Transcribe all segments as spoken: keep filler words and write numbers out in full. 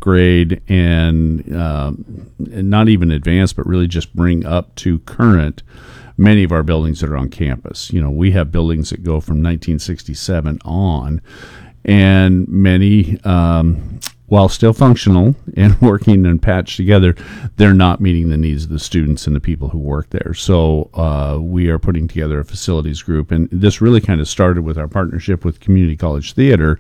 upgrade and, uh, and not even advance, but really just bring up to current many of our buildings that are on campus. You know, we have buildings that go from nineteen sixty-seven on, and many, um, while still functional and working and patched together, they're not meeting the needs of the students and the people who work there. So uh, we are putting together a facilities group, and this really kind of started with our partnership with Community College Theater.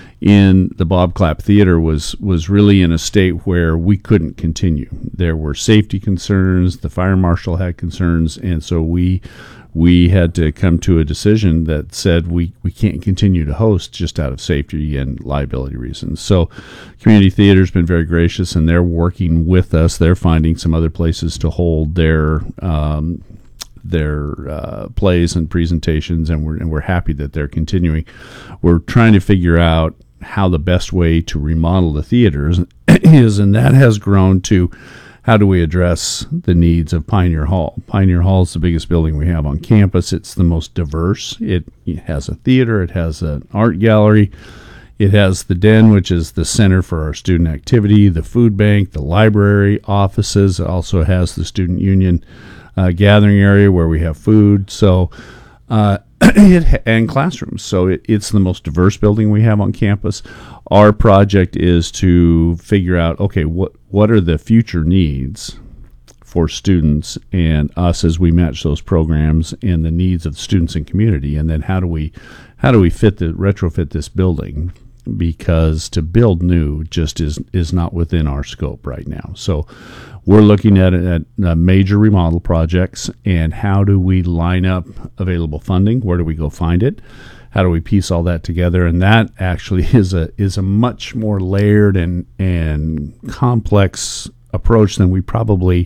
In the Bob Clapp Theater was was really in a state where we couldn't continue. There were safety concerns, the fire marshal had concerns, and so we we had to come to a decision that said we, we can't continue to host just out of safety and liability reasons. So Community Theater's been very gracious, and they're working with us. They're finding some other places to hold their um, their uh, plays and presentations, and we're and we're happy that they're continuing. We're trying to figure out how the best way to remodel the theaters is, and that has grown to how do we address the needs of Pioneer Hall. Pioneer Hall is the biggest building we have on campus. It's the most diverse. It, it has a theater, it has an art gallery, it has the Den, which is the center for our student activity, the food bank, the library, offices. It also has the student union uh, gathering area where we have food. So uh, it, and classrooms. So it, it's the most diverse building we have on campus. Our project is to figure out, okay, what what are the future needs for students and us as we match those programs and the needs of the students and community, and then how do we how do we fit the retrofit this building, because to build new just is is not within our scope right now. So we're looking at, at uh, major remodel projects, and how do we line up available funding? Where do we go find it? How do we piece all that together? And that actually is a is a much more layered and and complex approach than we probably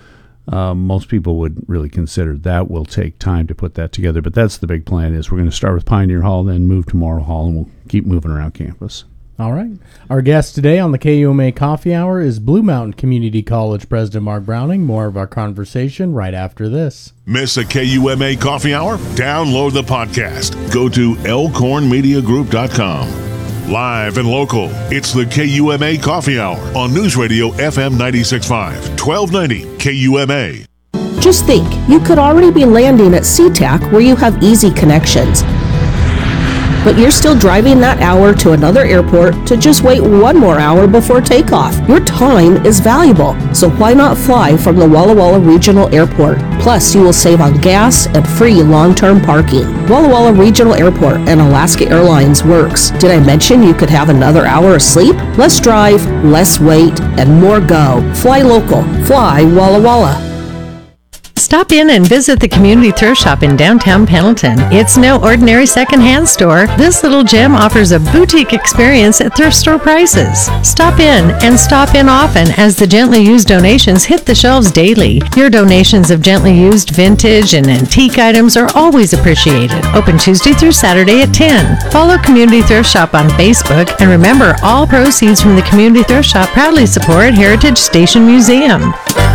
uh, most people would really consider. That will take time to put that together, but that's the big plan. Is we're going to start with Pioneer Hall, then move to Morrow Hall, and we'll keep moving around campus. All right. Our guest today on the K U M A Coffee Hour is Blue Mountain Community College President Mark Browning. More of our conversation right after this. Miss a K U M A Coffee Hour? Download the podcast. Go to elkhorn media group dot com. Live and local, it's the K U M A Coffee Hour on News Radio F M ninety-six point five, twelve ninety K U M A. Just think, you could already be landing at SeaTac where you have easy connections. But you're still driving that hour to another airport to just wait one more hour before takeoff. Your time is valuable, so why not fly from the Walla Walla Regional Airport? Plus, you will save on gas and free long-term parking. Walla Walla Regional Airport and Alaska Airlines works. Did I mention you could have another hour of sleep? Less drive, less wait, and more go. Fly local. Fly Walla Walla. Stop in and visit the Community Thrift Shop in downtown Pendleton. It's no ordinary secondhand store. This little gem offers a boutique experience at thrift store prices. Stop in and stop in often, as the gently used donations hit the shelves daily. Your donations of gently used, vintage, and antique items are always appreciated. Open Tuesday through Saturday at ten. Follow Community Thrift Shop on Facebook, and remember, all proceeds from the Community Thrift Shop proudly support Heritage Station Museum.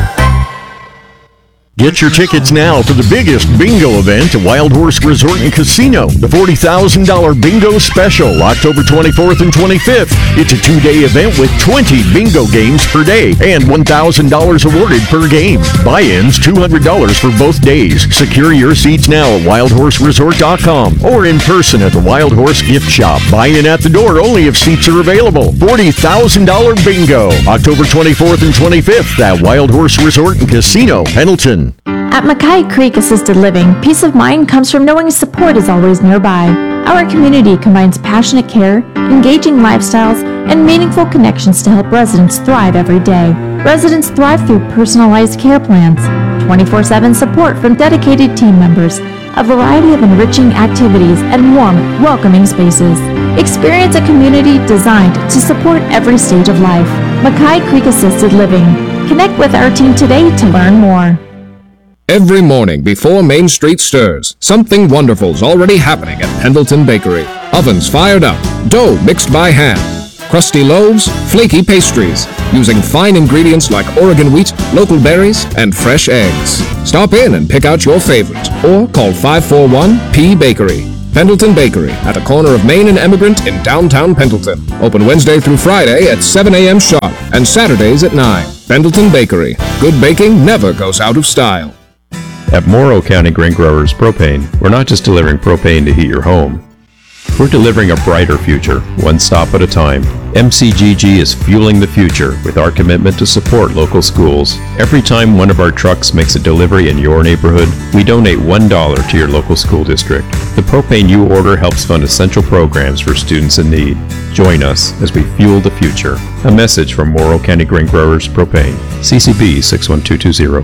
Get your tickets now for the biggest bingo event at Wild Horse Resort and Casino. The forty thousand dollars Bingo Special, October twenty-fourth and twenty-fifth. It's a two-day event with twenty bingo games per day and one thousand dollars awarded per game. Buy-ins, two hundred dollars for both days. Secure your seats now at wild horse resort dot com or in person at the Wild Horse Gift Shop. Buy-in at the door only if seats are available. forty thousand dollars Bingo, October twenty-fourth and twenty-fifth at Wild Horse Resort and Casino, Pendleton. At Mackay Creek Assisted Living, peace of mind comes from knowing support is always nearby. Our community combines passionate care, engaging lifestyles, and meaningful connections to help residents thrive every day. Residents thrive through personalized care plans, twenty-four seven support from dedicated team members, a variety of enriching activities, and warm, welcoming spaces. Experience a community designed to support every stage of life. Mackay Creek Assisted Living. Connect with our team today to learn more. Every morning before Main Street stirs, something wonderful's already happening at Pendleton Bakery. Ovens fired up, dough mixed by hand, crusty loaves, flaky pastries, using fine ingredients like Oregon wheat, local berries, and fresh eggs. Stop in and pick out your favorite, or call five four one P Bakery. Pendleton Bakery at the corner of Main and Emigrant in downtown Pendleton. Open Wednesday through Friday at seven a.m. sharp and Saturdays at nine. Pendleton Bakery. Good baking never goes out of style. At Morrow County Grain Growers Propane, we're not just delivering propane to heat your home. We're delivering a brighter future, one stop at a time. M C G G is fueling the future with our commitment to support local schools. Every time one of our trucks makes a delivery in your neighborhood, we donate one dollar to your local school district. The propane you order helps fund essential programs for students in need. Join us as we fuel the future. A message from Morrow County Grain Growers Propane. C C B six one two two zero.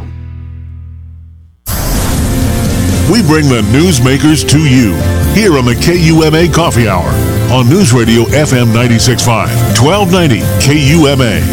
We bring the newsmakers to you here on the K U M A Coffee Hour on News Radio F M ninety-six point five, twelve ninety K U M A.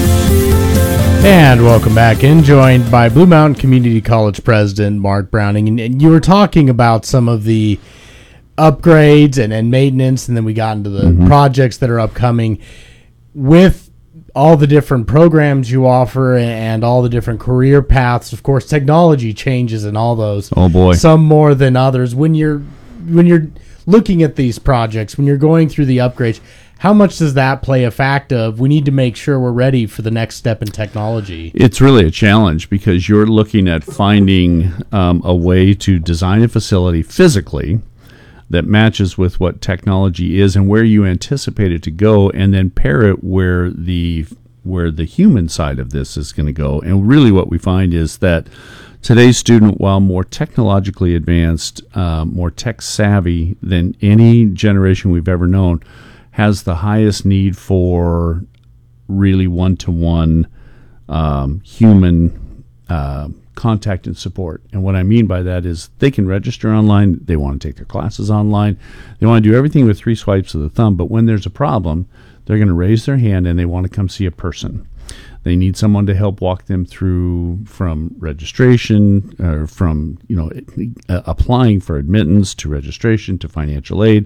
And welcome back in, joined by Blue Mountain Community College President Mark Browning. And, and you were talking about some of the upgrades and, and maintenance, and then we got into the mm-hmm. projects that are upcoming. With all the different programs you offer and all the different career paths, of course, technology changes in all those. Oh boy, some more than others. When you're when you're looking at these projects, when you're going through the upgrades, how much does that play a fact of we need to make sure we're ready for the next step in technology? It's really a challenge because you're looking at finding um, a way to design a facility physically that matches with what technology is and where you anticipate it to go, and then pair it where the where the human side of this is going to go. And really what we find is that today's student, while more technologically advanced, uh, more tech savvy than any generation we've ever known, has the highest need for really one-to-one um, human uh contact and support. And what I mean by that is they can register online, they want to take their classes online, they want to do everything with three swipes of the thumb, but when there's a problem, they're going to raise their hand and they want to come see a person. They need someone to help walk them through from registration, or from, you know, uh, applying for admittance, to registration, to financial aid,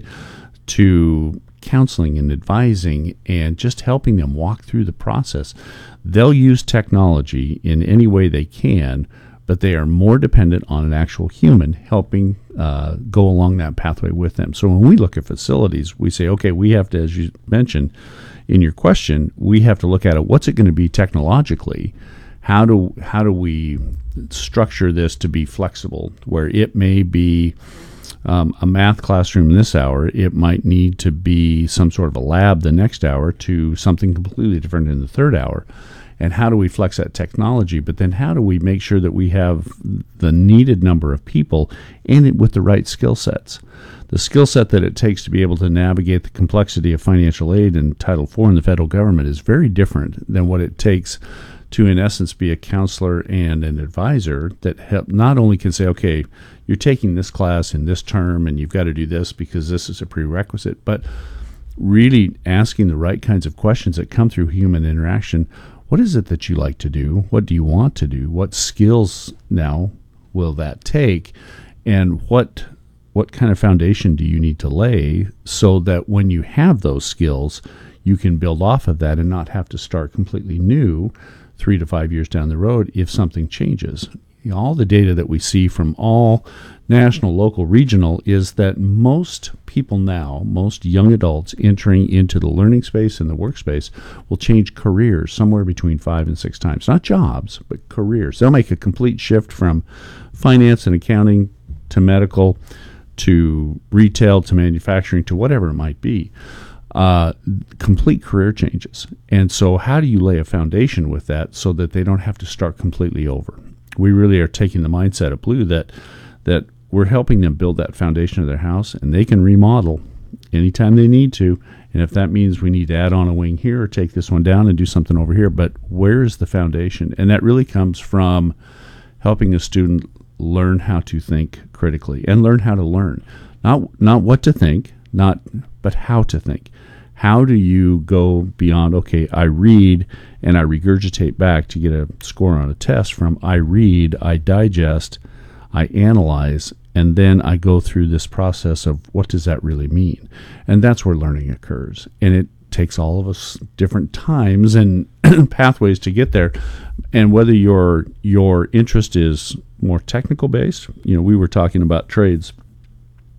to counseling and advising, and just helping them walk through the process. They'll use technology in any way they can, but they are more dependent on an actual human helping uh, go along that pathway with them. So when we look at facilities, we say, okay, we have to, as you mentioned in your question, we have to look at it. What's it going to be technologically? How do how do we structure this to be flexible, where it may be Um, a math classroom this hour, it might need to be some sort of a lab the next hour, to something completely different in the third hour. And how do we flex that technology? But then how do we make sure that we have the needed number of people and it with the right skill sets? The skill set that it takes to be able to navigate the complexity of financial aid and Title four in the federal government is very different than what it takes to, in essence, be a counselor and an advisor that help, not only can say, okay, you're taking this class in this term and you've got to do this because this is a prerequisite, but really asking the right kinds of questions that come through human interaction. What is it that you like to do? What do you want to do? What skills now will that take? And what what kind of foundation do you need to lay so that when you have those skills, you can build off of that and not have to start completely new three to five years down the road if something changes. You know, all the data that we see from all national, local, regional is that most people now, most young adults entering into the learning space and the workspace will change careers somewhere between five and six times. Not jobs, but careers. They'll make a complete shift from finance and accounting to medical to retail to manufacturing to whatever it might be. Uh, complete career changes. And so how do you lay a foundation with that so that they don't have to start completely over? We really are taking the mindset of Blue that that we're helping them build that foundation of their house, and they can remodel anytime they need to. And if that means we need to add on a wing here or take this one down and do something over here, but where is the foundation? And that really comes from helping a student learn how to think critically and learn how to learn. Not not what to think, not but how to think. How do you go beyond, okay, I read and I regurgitate back to get a score on a test, from I read, I digest, I analyze, and then I go through this process of what does that really mean? And that's where learning occurs. And it takes all of us different times and pathways to get there. And whether your your interest is more technical based, you know, we were talking about trades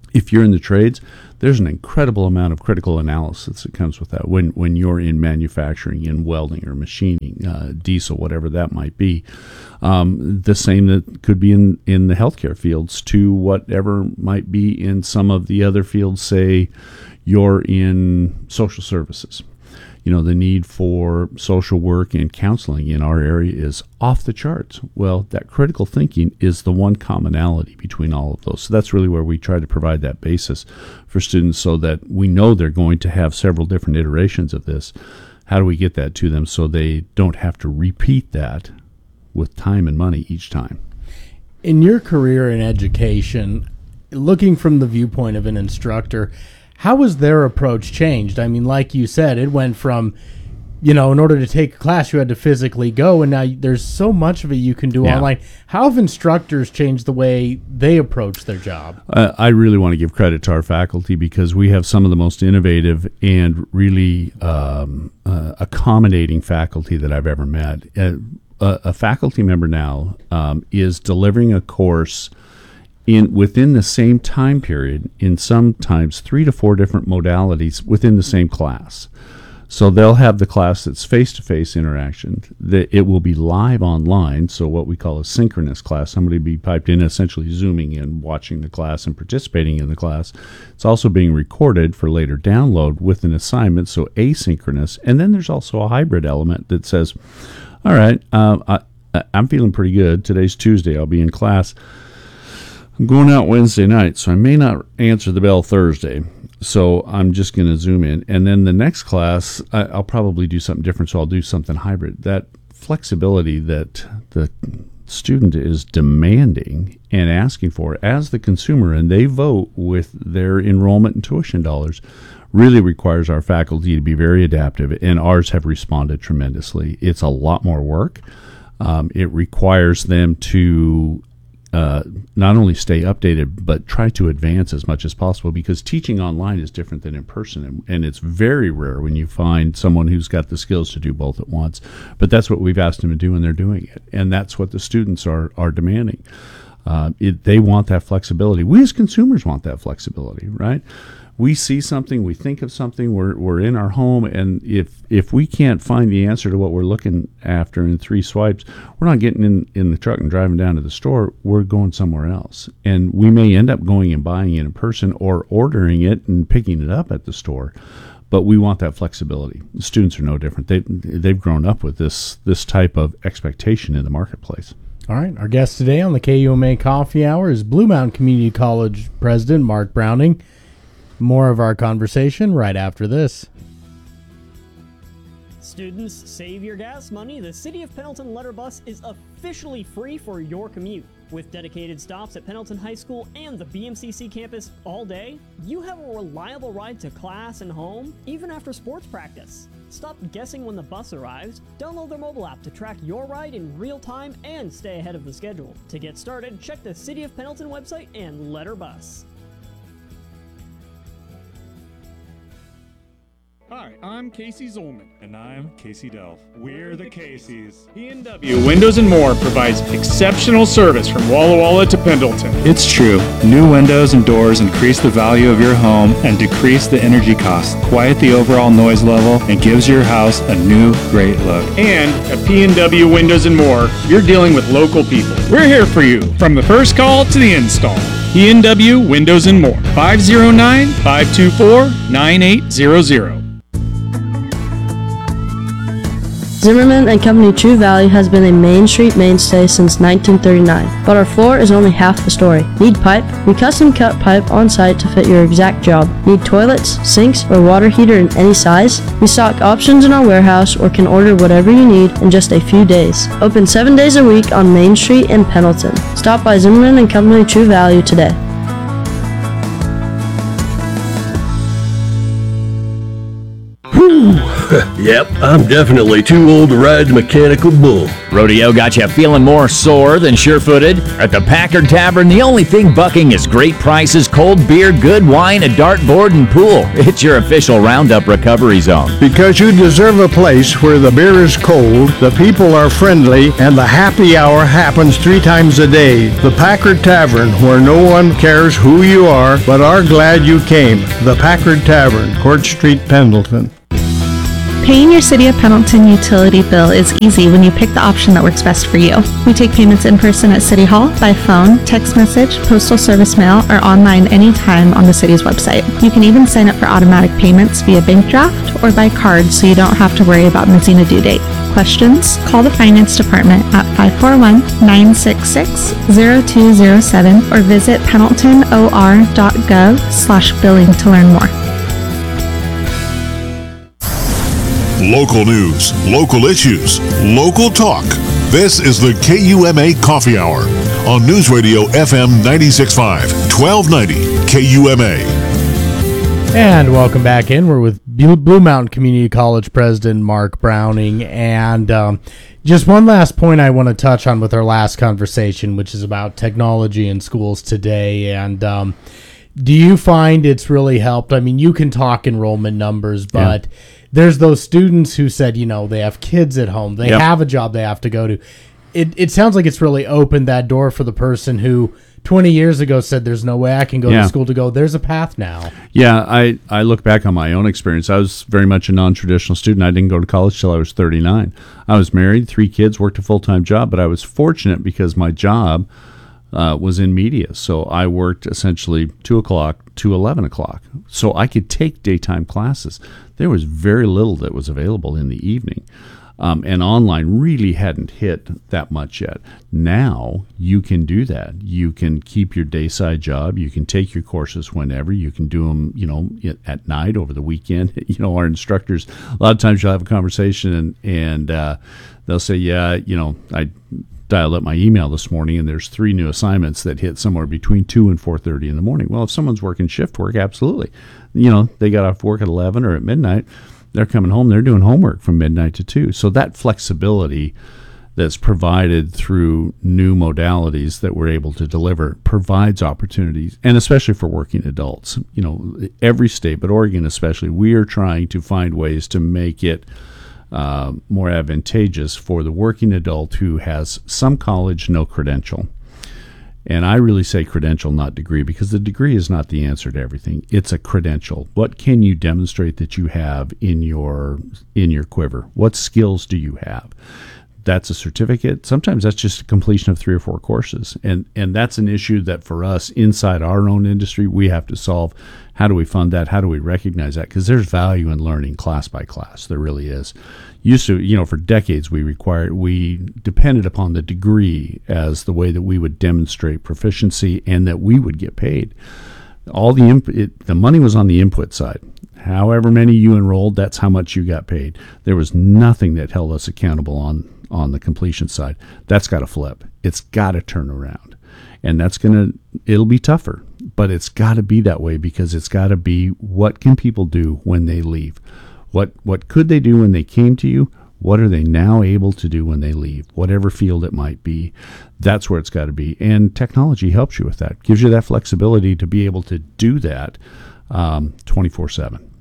If you're in the trades, there's an incredible amount of critical analysis that comes with that when, when you're in manufacturing, in welding or machining, uh, diesel, whatever that might be. Um, the same that could be in, in the healthcare fields to whatever might be in some of the other fields, say you're in social services. You know, the need for social work and counseling in our area is off the charts. Well, that critical thinking is the one commonality between all of those. So that's really where we try to provide that basis for students so that we know they're going to have several different iterations of this. How do we get that to them so they don't have to repeat that with time and money each time? In your career in education, looking from the viewpoint of an instructor, how has their approach changed? I mean, like you said, it went from, you know, in order to take a class, you had to physically go, and now there's so much of it you can do yeah. online. How have instructors changed the way they approach their job? Uh, I really want to give credit to our faculty because we have some of the most innovative and really um, uh, accommodating faculty that I've ever met. Uh, a, a faculty member now um, is delivering a course in within the same time period in sometimes three to four different modalities within the same class. So they'll have the class that's face-to-face interaction. The, it will be live online, so what we call a synchronous class. Somebody will be piped in, essentially zooming in, watching the class and participating in the class. It's also being recorded for later download with an assignment, so asynchronous. And then there's also a hybrid element that says, all right, uh, I, I'm feeling pretty good. Today's Tuesday. I'll be in class. I'm going out Wednesday night, so I may not answer the bell Thursday. So I'm just going to zoom in. And then the next class, I, I'll probably do something different, so I'll do something hybrid. That flexibility that the student is demanding and asking for as the consumer, and they vote with their enrollment and tuition dollars, really requires our faculty to be very adaptive, and ours have responded tremendously. It's a lot more work. Um, it requires them to Uh, not only stay updated, but try to advance as much as possible, because teaching online is different than in person, and, and it's very rare when you find someone who's got the skills to do both at once. But that's what we've asked them to do, and they're doing it, and that's what the students are are demanding. Uh, it, they want that flexibility. We as consumers want that flexibility, right? We see something, we think of something, we're we're in our home, and if if we can't find the answer to what we're looking after in three swipes, we're not getting in, in the truck and driving down to the store, we're going somewhere else. And we may end up going and buying it in person or ordering it and picking it up at the store. But we want that flexibility. The students are no different. They, they've grown up with this this type of expectation in the marketplace. All right, our guest today on the K U M A Coffee Hour is Blue Mountain Community College President Mark Browning. More of our conversation right after this. Students, save your gas money. The City of Pendleton Letter Bus is officially free for your commute. With dedicated stops at Pendleton High School and the B M C C campus all day, you have a reliable ride to class and home, even after sports practice. Stop guessing when the bus arrives. Download their mobile app to track your ride in real time and stay ahead of the schedule. To get started, check the City of Pendleton website and Letter Bus. Hi, I'm Casey Zolman. And I'm Casey Delph. We're the Caseys. P and W Windows and More provides exceptional service from Walla Walla to Pendleton. It's true. New windows and doors increase the value of your home and decrease the energy costs, quiet the overall noise level, and gives your house a new, great look. And at P and W Windows and More, you're dealing with local people. We're here for you, from the first call to the install. P and W Windows and More. five oh nine, five two four, nine eight zero zero. Zimmerman and Company True Value has been a Main Street mainstay since nineteen thirty-nine, but our floor is only half the story. Need pipe? We custom cut pipe on site to fit your exact job. Need toilets, sinks, or water heater in any size? We stock options in our warehouse or can order whatever you need in just a few days. Open seven days a week on Main Street in Pendleton. Stop by Zimmerman and Company True Value today. Whew. Yep, I'm definitely too old to ride the mechanical bull. Rodeo got you feeling more sore than sure-footed? At the Packard Tavern, the only thing bucking is great prices, cold beer, good wine, a dartboard, and pool. It's your official Roundup recovery zone. Because you deserve a place where the beer is cold, the people are friendly, and the happy hour happens three times a day. The Packard Tavern, where no one cares who you are, but are glad you came. The Packard Tavern, Court Street, Pendleton. Paying your City of Pendleton utility bill is easy when you pick the option that works best for you. We take payments in person at City Hall, by phone, text message, postal service mail, or online anytime on the city's website. You can even sign up for automatic payments via bank draft or by card so you don't have to worry about missing a due date. Questions? Call the Finance Department at five four one, nine six six, zero two zero seven or visit pendleton o r dot gov slash billing to learn more. Local news, local issues, local talk. This is the K U M A Coffee Hour on News Radio F M ninety-six point five, twelve ninety K U M A. And welcome back in. We're with Blue Mountain Community College President Mark Browning. And um, just one last point I want to touch on with our last conversation, which is about technology in schools today. And um, do you find it's really helped? I mean, you can talk enrollment numbers, but yeah. There's those students who said, you know, they have kids at home. They yep. have a job they have to go to. It it sounds like it's really opened that door for the person who twenty years ago said there's no way I can go yeah. to school to go. There's a path now. Yeah, I, I look back on my own experience. I was very much a non-traditional student. I didn't go to college till I was thirty-nine. I was married, three kids, worked a full-time job, but I was fortunate because my job uh, was in media. So I worked essentially two o'clock to eleven o'clock. So I could take daytime classes. There was very little that was available in the evening. Um, and online really hadn't hit that much yet. Now you can do that. You can keep your dayside job. You can take your courses whenever. You can do them, you know, at night, over the weekend. You know, our instructors, a lot of times you'll have a conversation and, and uh, they'll say, yeah, you know, I dialed up my email this morning and there's three new assignments that hit somewhere between two and four thirty in the morning. Well, if someone's working shift work, absolutely. You know, they got off work at eleven or at midnight. They're coming home, they're doing homework from midnight to two. So that flexibility that's provided through new modalities that we're able to deliver provides opportunities, and especially for working adults. You know, every state, but Oregon especially, we are trying to find ways to make it uh, more advantageous for the working adult who has some college, no credential. And I really say credential, not degree, because the degree is not the answer to everything. It's a credential. What can you demonstrate that you have in your in your quiver? What skills do you have? That's a certificate. Sometimes that's just a completion of three or four courses. And and that's an issue that for us inside our own industry, we have to solve. How do we fund that? How do we recognize that? Because there's value in learning class by class. There really is. Used to, you know, for decades we required, we depended upon the degree as the way that we would demonstrate proficiency and that we would get paid. All the imp- it, the money was on the input side. However many you enrolled, that's how much you got paid. There was nothing that held us accountable on on the completion side. That's got to flip. It's got to turn around. And that's going to, it'll be tougher, but it's got to be that way because it's got to be what can people do when they leave? What what could they do when they came to you? What are they now able to do when they leave? Whatever field it might be, that's where it's got to be. And technology helps you with that, gives you that flexibility to be able to do that um, twenty-four seven.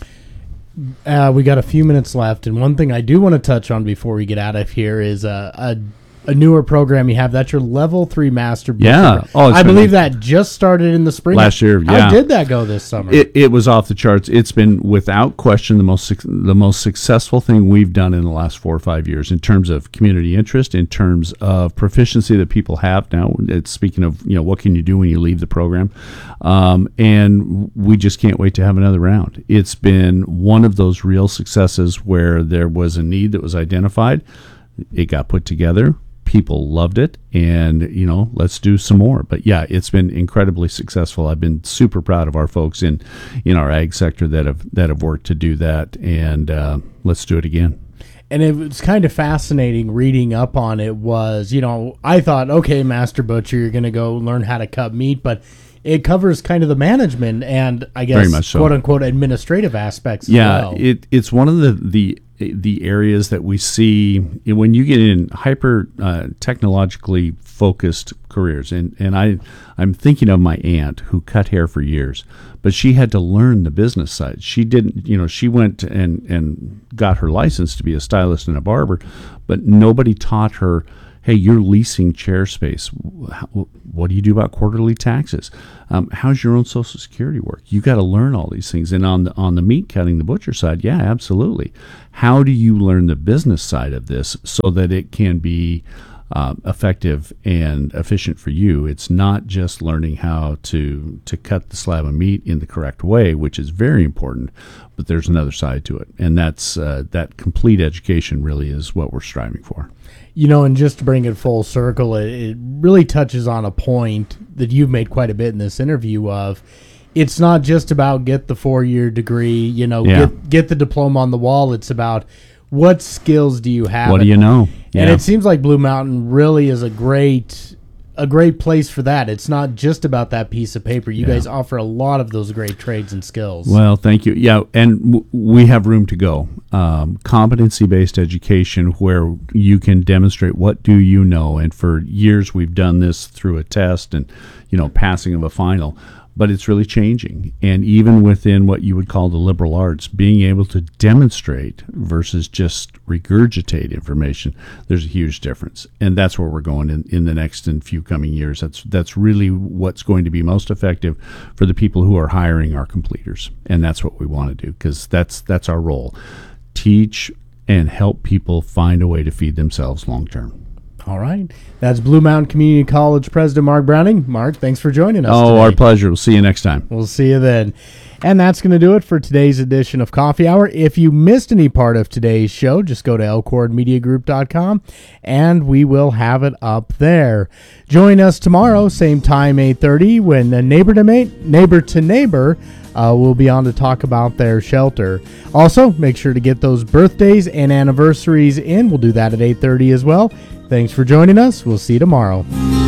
Uh, we got a few minutes left, and one thing I do want to touch on before we get out of here is a, a a newer program you have. That's your level three master. Yeah. Oh, I believe that just started in the spring. Last year, yeah. How did that go this summer? It, it was off the charts. It's been, without question, the most the most successful thing we've done in the last four or five years in terms of community interest, in terms of proficiency that people have now. It's speaking of, you know, what can you do when you leave the program? Um, and we just can't wait to have another round. It's been one of those real successes where there was a need that was identified. It got put together. People loved it, and, you know, let's do some more. But yeah, it's been incredibly successful. I've been super proud of our folks in, in our ag sector that have that have worked to do that, and uh, let's do it again. And it was kind of fascinating reading up on it. Was, you know, I thought, okay, Master Butcher, you're going to go learn how to cut meat, but it covers kind of the management and I guess Very much so. quote unquote administrative aspects. Yeah, as well. it it's one of the the the areas that we see when you get in hyper uh, technologically focused careers, and and I I'm thinking of my aunt who cut hair for years, but she had to learn the business side. She didn't, you know, she went and and got her license to be a stylist and a barber, but nobody taught her, hey, you're leasing chair space. What do you do about quarterly taxes? Um, how's your own Social Security work? You got to learn all these things. And on the on the meat cutting, the butcher side, yeah, absolutely. How do you learn the business side of this so that it can be uh, effective and efficient for you? It's not just learning how to to cut the slab of meat in the correct way, which is very important, but there's another side to it, and that's uh, that complete education really is what we're striving for. You know, and just to bring it full circle, it, it really touches on a point that you've made quite a bit in this interview of, it's not just about get the four-year degree, you know, Yeah. get get the diploma on the wall. It's about what skills do you have? What do you know? And Yeah. it seems like Blue Mountain really is a great a great place for that. It's not just about that piece of paper. You Yeah. guys offer a lot of those great trades and skills. Well, thank you. Yeah, and w- we have room to go. Um, competency-based education where you can demonstrate what do you know. And for years we've done this through a test and, you know, passing of a final. But it's really changing. And even within what you would call the liberal arts, being able to demonstrate versus just regurgitate information, there's a huge difference. And that's where we're going in, in the next and few coming years. That's that's really what's going to be most effective for the people who are hiring our completers. And that's what we want to do, because that's that's our role. Teach and help people find a way to feed themselves long term. All right. That's Blue Mountain Community College President Mark Browning. Mark, thanks for joining us Oh, today. our pleasure. We'll see you next time. We'll see you then. And that's going to do it for today's edition of Coffee Hour. If you missed any part of today's show, just go to elkhorn media group dot com and we will have it up there. Join us tomorrow, same time, eight thirty, when a neighbor to mate, neighbor to neighbor uh, will be on to talk about their shelter. Also, make sure to get those birthdays and anniversaries in. We'll do that at eight thirty as well. Thanks for joining us. We'll see you tomorrow.